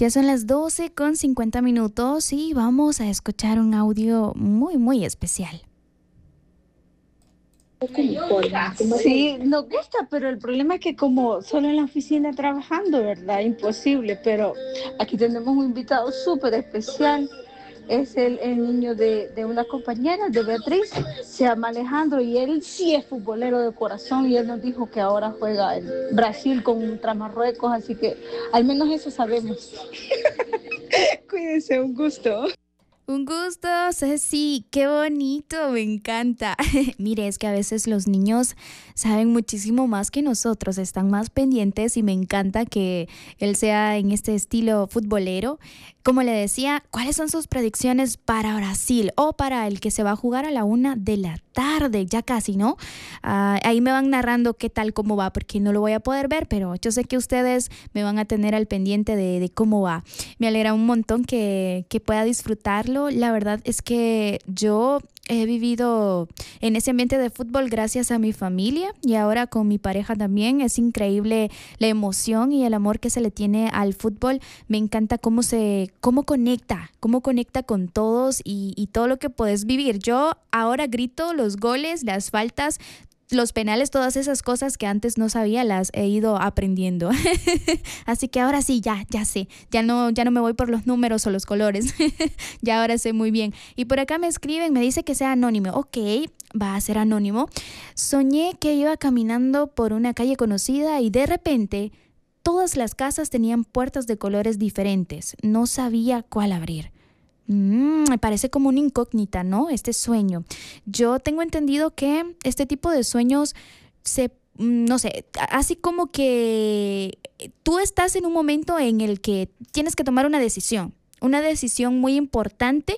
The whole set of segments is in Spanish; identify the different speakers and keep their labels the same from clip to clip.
Speaker 1: Ya son las 12:50 y vamos a escuchar un audio muy, muy especial.
Speaker 2: Sí, nos gusta, pero el problema es que como solo en la oficina trabajando, ¿verdad? Imposible, pero aquí tenemos un invitado súper especial. Es el niño de una compañera, de Beatriz, se llama Alejandro y él sí es futbolero de corazón y él nos dijo que ahora juega en Brasil contra Marruecos, así que al menos eso sabemos. Cuídense, un gusto.
Speaker 1: Un gusto, Ceci, qué bonito, me encanta. Mire, es que a veces los niños saben muchísimo más que nosotros, están más pendientes y me encanta que él sea en este estilo futbolero. Como le decía, ¿cuáles son sus predicciones para Brasil o para el que se va a jugar a la 1 de la tarde? Ya casi, ¿no? Ahí me van narrando qué tal, cómo va, porque no lo voy a poder ver, pero yo sé que ustedes me van a tener al pendiente de cómo va. Me alegra un montón que pueda disfrutarlo. La verdad es que yo he vivido en ese ambiente de fútbol gracias a mi familia y ahora con mi pareja también. Es increíble la emoción y el amor que se le tiene al fútbol. Me encanta cómo conecta con todos y todo lo que puedes vivir. Yo ahora grito los goles, las faltas, los penales, todas esas cosas que antes no sabía, las he ido aprendiendo. Así que ahora sí, ya sé. Ya no me voy por los números o los colores. Ya ahora sé muy bien. Y por acá me escriben, me dice que sea anónimo. Ok, va a ser anónimo. Soñé que iba caminando por una calle conocida y de repente todas las casas tenían puertas de colores diferentes. No sabía cuál abrir. Me parece como una incógnita, ¿no? Este sueño. Yo tengo entendido que este tipo de sueños no sé, así como que tú estás en un momento en el que tienes que tomar una decisión muy importante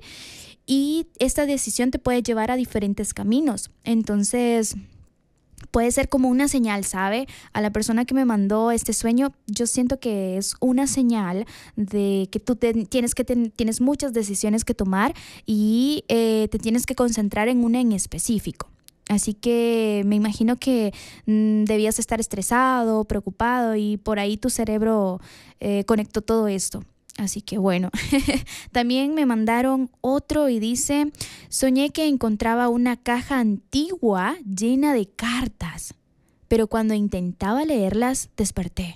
Speaker 1: y esta decisión te puede llevar a diferentes caminos. Entonces puede ser como una señal, ¿sabe? A la persona que me mandó este sueño, yo siento que es una señal de que tienes muchas decisiones que tomar y te tienes que concentrar en una en específico. Así que me imagino que debías estar estresado, preocupado y por ahí tu cerebro conectó todo esto. Así que bueno, también me mandaron otro y dice, soñé que encontraba una caja antigua llena de cartas, pero cuando intentaba leerlas desperté.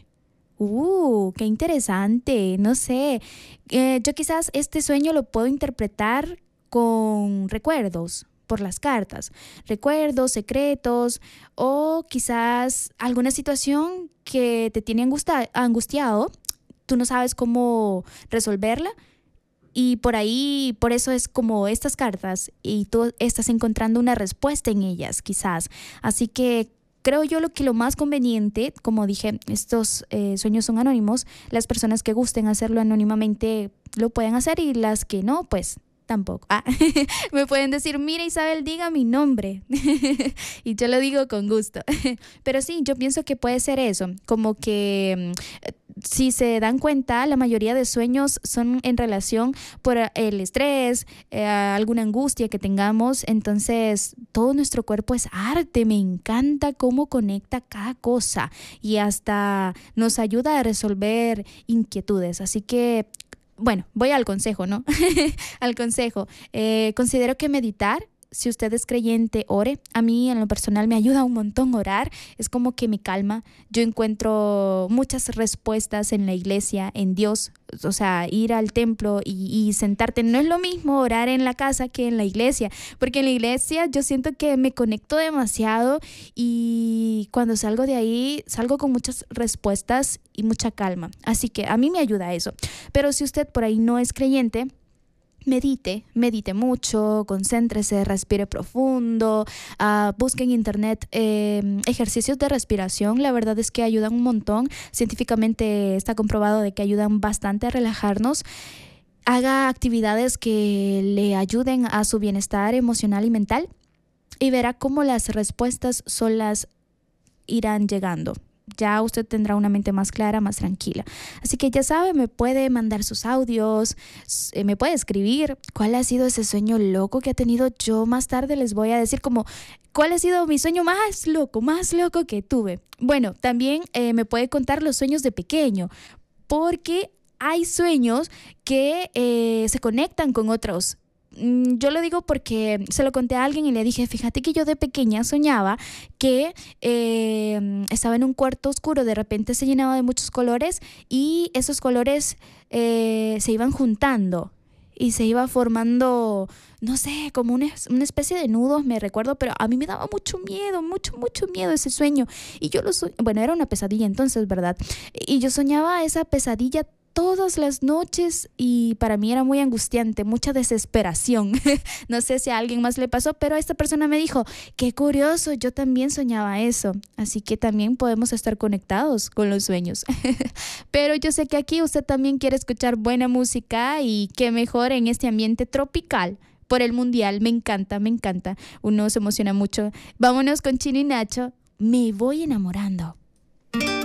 Speaker 1: Qué interesante, no sé. Yo quizás este sueño lo puedo interpretar con recuerdos por las cartas, recuerdos, secretos o quizás alguna situación que te tiene angustiado, tú no sabes cómo resolverla y por eso es como estas cartas y tú estás encontrando una respuesta en ellas quizás. Así que creo yo lo más conveniente, como dije, estos sueños son anónimos, las personas que gusten hacerlo anónimamente lo pueden hacer y las que no, pues tampoco. Me pueden decir, mira Isabel, diga mi nombre. Y yo lo digo con gusto. Pero sí, yo pienso que puede ser eso, como que si se dan cuenta, la mayoría de sueños son en relación por el estrés, alguna angustia que tengamos. Entonces, todo nuestro cuerpo es arte. Me encanta cómo conecta cada cosa y hasta nos ayuda a resolver inquietudes. Así que bueno, voy al consejo, ¿no? Al consejo. Considero que meditar, si usted es creyente, ore. A mí en lo personal me ayuda un montón orar. Es como que me calma. Yo encuentro muchas respuestas en la iglesia, en Dios. O sea, ir al templo y sentarte. No es lo mismo orar en la casa que en la iglesia. Porque en la iglesia yo siento que me conecto demasiado y cuando salgo de ahí, salgo con muchas respuestas y mucha calma. Así que a mí me ayuda eso. Pero si usted por ahí no es creyente, medite mucho, concéntrese, respire profundo, busque en internet ejercicios de respiración. La verdad es que ayudan un montón. Científicamente está comprobado de que ayudan bastante a relajarnos. Haga actividades que le ayuden a su bienestar emocional y mental y verá cómo las respuestas solas irán llegando. Ya usted tendrá una mente más clara, más tranquila. Así que ya sabe, me puede mandar sus audios, me puede escribir cuál ha sido ese sueño loco que ha tenido. Yo más tarde les voy a decir como cuál ha sido mi sueño más loco que tuve. Bueno, también me puede contar los sueños de pequeño, porque hay sueños que se conectan con otros. Yo lo digo porque se lo conté a alguien y le dije, fíjate que yo de pequeña soñaba que estaba en un cuarto oscuro, de repente se llenaba de muchos colores y esos colores se iban juntando y se iba formando, no sé, como una especie de nudos, me recuerdo, pero a mí me daba mucho miedo, mucho miedo ese sueño. Y yo bueno, era una pesadilla entonces, ¿verdad? Y yo soñaba esa pesadilla todas las noches y para mí era muy angustiante, mucha desesperación. No sé si a alguien más le pasó, pero esta persona me dijo, qué curioso, yo también soñaba eso. Así que también podemos estar conectados con los sueños. Pero yo sé que aquí usted también quiere escuchar buena música y qué mejor en este ambiente tropical. Por el mundial, me encanta. Uno se emociona mucho. Vámonos con Chino y Nacho, Me voy enamorando.